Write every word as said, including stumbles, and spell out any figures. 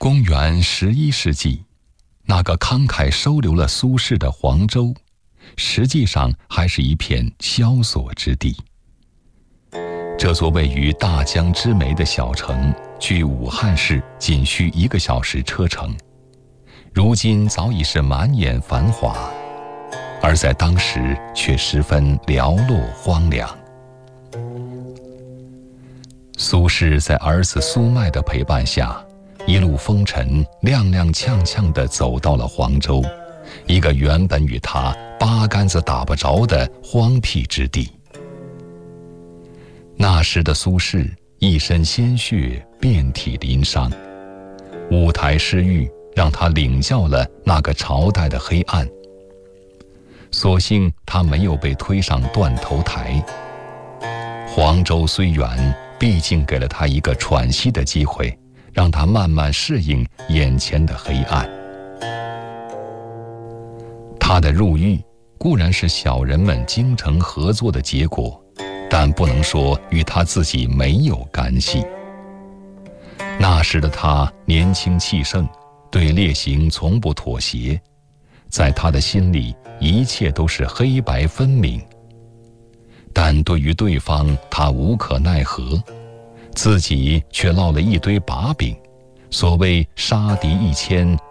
公元十一世纪，那个慷慨收留了苏轼的黄州，实际上还是一片萧索之地。这座位于大江之湄的小城，距武汉市仅需一个小时车程，如今早已是满眼繁华，而在当时却十分寥落荒凉。苏轼在儿子苏迈的陪伴下，一路风尘，踉踉跄跄地走到了黄州，一个原本与他八竿子打不着的荒僻之地。那时的苏轼一身鲜血，遍体鳞伤，五台诗狱让他领教了那个朝代的黑暗。所幸他没有被推上断头台。黄州虽远，毕竟给了他一个喘息的机会，让他慢慢适应眼前的黑暗。他的入狱固然是小人们精诚合作的结果，但不能说与他自己没有干系。那时的他年轻气盛，对劣行从不妥协，在他的心里一切都是黑白分明。但对于对方他无可奈何，自己却落了一堆把柄，所谓杀敌一千